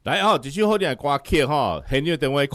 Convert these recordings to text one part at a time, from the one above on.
来吼，一首好听的歌曲吼，现场电话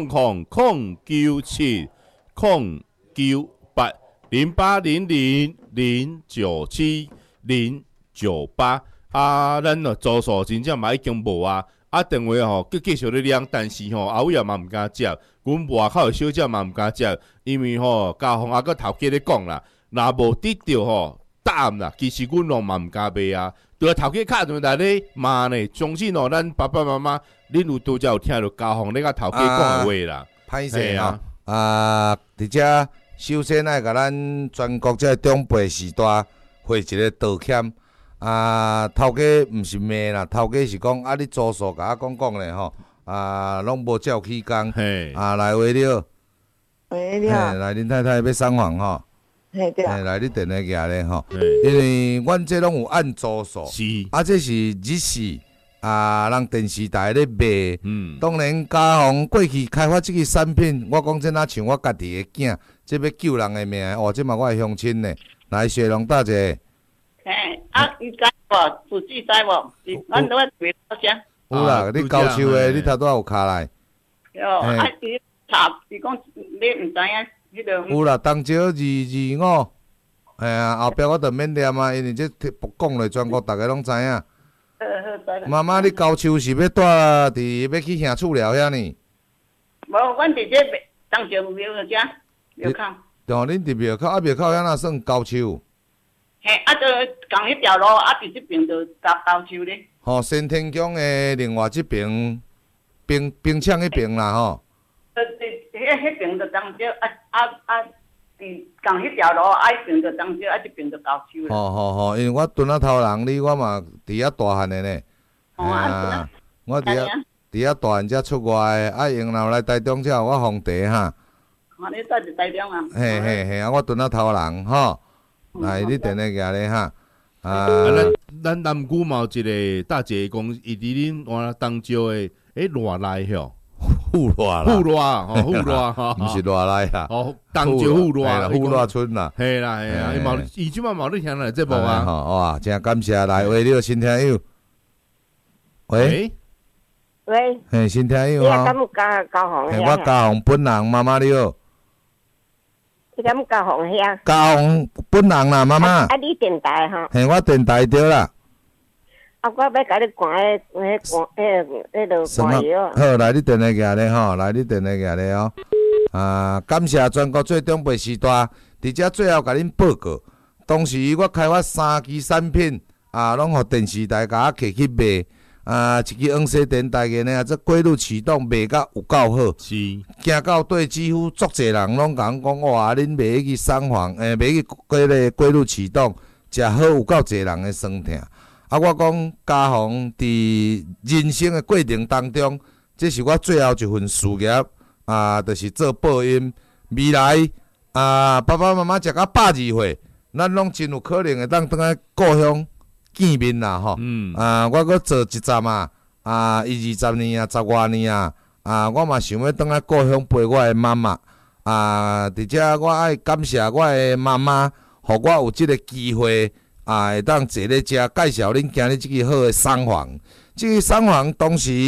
0800-097-098啊，咱住宿真正嘛已经无啊，电话吼继续咧响，但是吼后尾嘛毋敢接，阮外口的小姐嘛毋敢接，因为吼家风个头家咧讲啦，若无得着吼答案啦，其实阮拢嘛毋敢买啊。对头家敲电话来咧骂呢，相信哦，咱爸爸妈妈，恁有拄则有听到家风咧甲头家讲的话啦。 歹势吼，伫遮首先爱甲咱全国这长辈时代汇一个道歉。头家毋是骂啦，头家是讲你住宿甲我讲咧吼，拢无照起工，来话了，来恁太太要送房吼。来你电话寄咧吼，因为阮这拢有按组数，这是日时人电视台咧卖，当然家宏过去开发即个产品，我讲真哪像我家己的囝，这要救人的命，这嘛我的乡亲呢，来谢龙大姐。 伊知无？自己知无？咱都要袂好声。 有啦，你交手的，你头拄有卡来。 哟，伊查，是讲你毋知影。 有啦，当朝225，后壁我着免念啊，因为这讲咧全国大家拢知影。妈妈，你交手是要住伫要去乡厝了遐呢？ 无，阮伫这当朝庙遮庙口。 哦，恁伫庙口，庙口遐哪算交手？ 就共迄条路，伫即边就交手咧。 吼，新天宫的另外即边，冰厂迄边啦吼。 迄边就当朝，伫共迄条路，迄边就当朝，即边就交手咧。 吼，因为我蹲仔头人哩，我嘛伫遐大汉的呢。我伫遐大汉才出外的，因若来台中才有我皇帝哈。 你住伫台中啊？ 嘿，我蹲仔头人吼。来，你电话寄咧哈。 咱南区嘛有一个大姐讲，伊伫恁换当朝的偌内吼。 富偌啦，富偌哈，毋是偌内啦， 当朝富偌， 富偌村啦， 嘿啦，伊即摆嘛咧听咱节目啊， 哇，真感谢来，为了新听友，喂，嘿，新听友哈， 你敢交红？ 嘿，我交红本人，妈妈你好， 你敢交红遐？ 交红本人啦，妈妈， 你电台吼？ 嘿，我电台对啦。 我要甲你灌迄落灌药。 好，来你电话寄咧吼，来你电话寄咧哦。感谢全国最长辈时代，伫遮最后甲恁报告，当时我开发3支产品，拢互电视台甲我摕去卖。一支黄色电台个呢，这过路启动卖甲有够好， 是， 行到对几乎足侪人拢甲阮讲，哇，恁卖迄支送房，卖迄个过路启动，诚好，有够侪人的酸疼。我讲家宏伫人生的过程当中，这是我最后一份事业，就是做播音。未来爸爸妈妈食到82岁，咱拢真有可能会当转来故乡见面啦吼。我搁做一站20年10外年我嘛想要转来故乡陪我的妈妈。伫遮我爱感谢我的妈妈，互我有即个机会。会当坐咧遮介绍恁今日即个好诶送房，即个送房当时。